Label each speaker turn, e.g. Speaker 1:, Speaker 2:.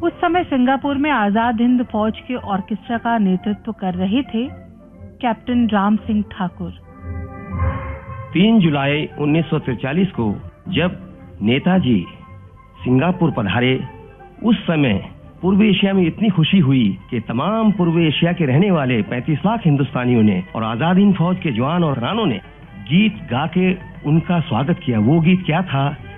Speaker 1: उस समय सिंगापुर में आजाद हिंद फौज के ऑर्केस्ट्रा का नेतृत्व कर रहे थे कैप्टन राम सिंह ठाकुर।
Speaker 2: 3 जुलाई 1943 को जब नेताजी सिंगापुर पधारे, उस समय पूर्व एशिया में इतनी खुशी हुई कि तमाम पूर्व एशिया के रहने वाले 35 लाख हिंदुस्तानियों ने और आजाद हिंद फौज के जवान और रानों ने गीत गा के उनका स्वागत किया। वो गीत क्या था